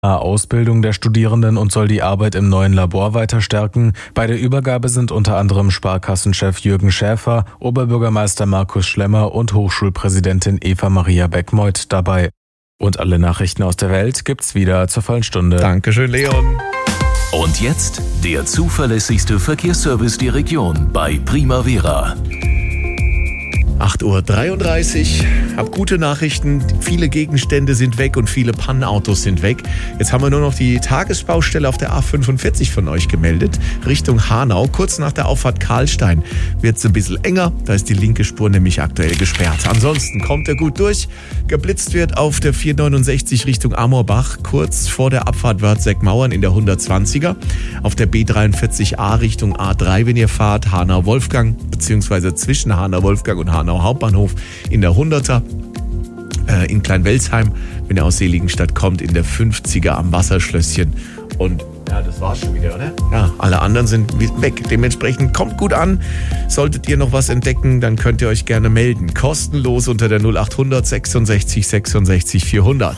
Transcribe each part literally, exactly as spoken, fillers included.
Ausbildung der Studierenden und soll die Arbeit im neuen Labor weiter stärken. Bei der Übergabe sind unter anderem Sparkassenchef Jürgen Schäfer, Oberbürgermeister Markus Schlemmer und Hochschulpräsidentin Eva Maria Beckmeuth dabei. Und alle Nachrichten aus der Welt gibt's wieder zur vollen Stunde. Dankeschön, Leon. Und jetzt der zuverlässigste Verkehrsservice der Region bei Primavera. acht Uhr dreiunddreißig, hab gute Nachrichten, viele Gegenstände sind weg und viele Pannenautos sind weg. Jetzt haben wir nur noch die Tagesbaustelle auf der A fünfundvierzig von euch gemeldet, Richtung Hanau. Kurz nach der Auffahrt Karlstein wird es ein bisschen enger, da ist die linke Spur nämlich aktuell gesperrt. Ansonsten kommt er gut durch, geblitzt wird auf der vierhundertneunundsechzig Richtung Amorbach, kurz vor der Abfahrt Wörthseck-Mauern in der hundertzwanziger. Auf der B dreiundvierzig A Richtung A drei, wenn ihr fahrt, Hanau-Wolfgang, beziehungsweise zwischen Hanau-Wolfgang und Hanau Hauptbahnhof in der hunderter, äh, in Kleinwelsheim, wenn ihr aus Seligenstadt kommt, in der fünfziger am Wasserschlösschen. Und ja, das war's schon wieder, oder? Ja, alle anderen sind weg. Dementsprechend kommt gut an. Solltet ihr noch was entdecken, dann könnt ihr euch gerne melden. Kostenlos unter der null achthundert sechsundsechzig sechsundsechzig vierhundert.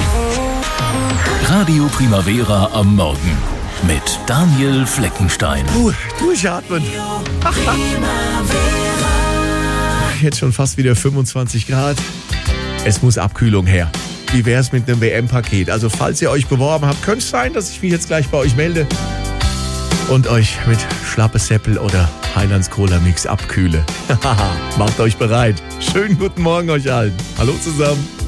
Radio Primavera am Morgen mit Daniel Fleckenstein. Uh, durchatmen. Jetzt schon fast wieder fünfundzwanzig Grad. Es muss Abkühlung her. Wie wäre es mit einem W M-Paket? Also falls ihr euch beworben habt, könnte es sein, dass ich mich jetzt gleich bei euch melde und euch mit Schlappe Seppel oder Heilands Cola Mix abkühle. Macht euch bereit. Schönen guten Morgen euch allen. Hallo zusammen.